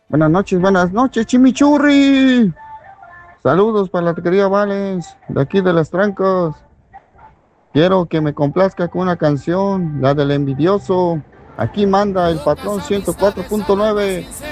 Buenas noches, Chimichurri. Saludos para la taquería Vales, de aquí de Las Trancas. Quiero que me complazca con una canción, la del envidioso. Aquí manda el patrón 104.9.